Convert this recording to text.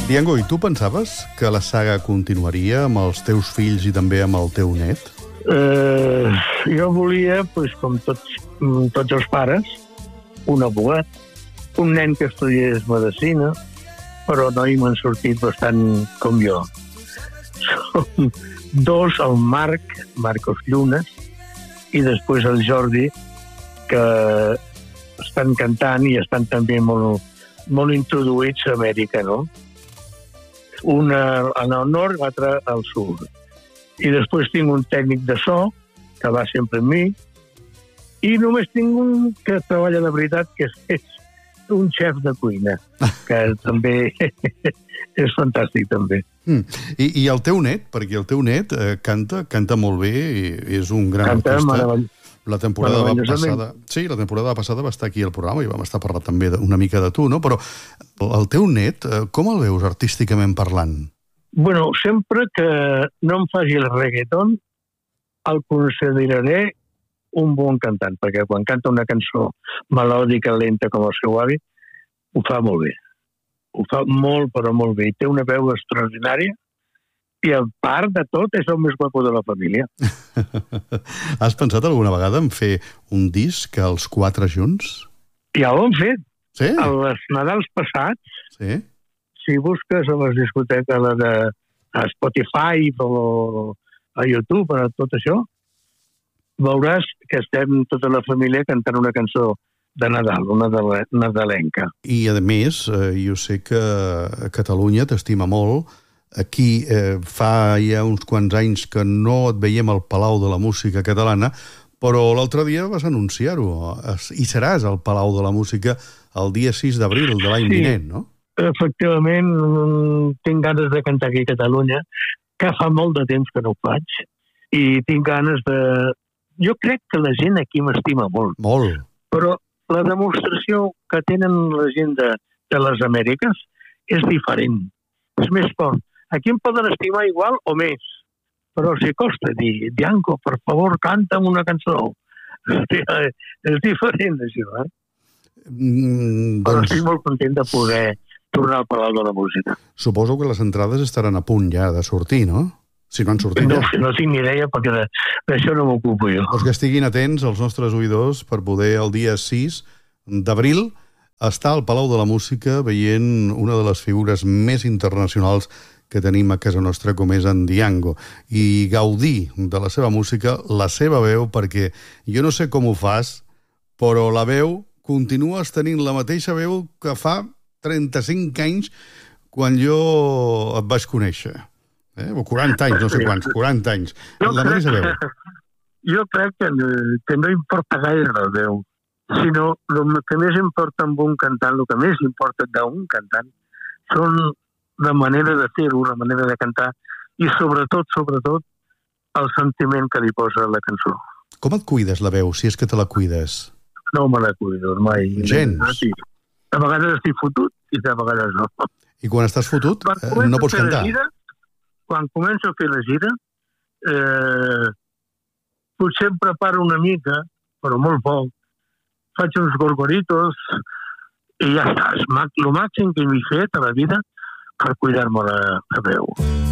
Diango, i tu pensaves que la saga continuaria amb els teus fills i també amb el teu net? Jo volia, com tots els pares, un abogat, un nen que estudiés medicina, però no hi m'han sortit bastant com jo. Som dos, el Marcos Llunes, i després el Jordi, que estan cantant i estan també molt introduïts a Amèrica, no? Un en el nord, l'altre al sud. I després tinc un tècnic de so, que va sempre amb mi, i només tinc un que treballa de veritat, que és un xef de cuina, que també és fantàstic, també. I el teu net, perquè el teu net canta molt bé, i és un gran artista. La temporada passada va estar aquí al programa i vam estar parlant també una mica de tu, no? Però el teu net, com el veus artísticament parlant? Bueno, sempre que no em faci el reggaeton, el consideraré un bon cantant, perquè quan canta una cançó melòdica, lenta, com el seu avi, ho fa molt bé. Ho fa molt, però molt bé. I té una veu extraordinària, i a part de tot és el més guapo de la família. Has pensat alguna vegada en fer un disc els quatre junts? Ja ho hem fet. Sí? A les Nadals passats, sí? Si busques a les discoteques a Spotify o a YouTube, a tot això, veuràs que estem tota la família cantant una cançó de Nadal, una nadalenca. I, a més, jo sé que a Catalunya t'estima molt. Aquí fa ja uns quants anys que no et veiem al Palau de la Música Catalana, però l'altre dia vas anunciar-ho. I seràs al Palau de la Música el dia 6 d'abril de l'any vinent, no? Efectivament, tinc ganes de cantar aquí a Catalunya, que fa molt de temps que no ho faig, i tinc ganes de... Jo crec que la gent aquí m'estima molt. Molt. Però la demostració que tenen la gent de les Amèriques és diferent, és més fort. Aquí em poden estimar igual o més, però si costa dir, Diango, per favor, canta'm una cançó. Hòstia, és diferent, això, eh? Però estic molt content de poder tornar al Palau de la Música. Suposo que les entrades estaran a punt ja de sortir, no? Si no han sortit ja. No tinc ni idea, perquè d'això no m'ocupo jo. Doncs que estiguin atents els nostres oïdors per poder el dia 6 d'abril estar al Palau de la Música veient una de les figures més internacionals que tenim a casa nostra, com és en Diango, i gaudir de la seva música, la seva veu, perquè jo no sé com ho fas, però la veu, continues tenint la mateixa veu que fa 35 anys quan jo et vaig conèixer. O 40 anys, no sé quants, 40 anys. La mateixa veu. Jo crec que no importa gaire la veu, sinó el que més importa amb un cantant, el que més importa d'un cantant, són la manera de fer-ho, la manera de cantar, i sobretot, el sentiment que li posa la cançó. Com et cuides la veu, si és que te la cuides? No me la cuido mai. Gens? A vegades estic fotut i a vegades no. I quan estàs fotut, no pots cantar? Quan començo a fer la gira, potser em preparo una mica, però molt poc. Faig uns gorgoritos i ja està. És el màxim que m'he fet a la vida per cuidar-me la veu.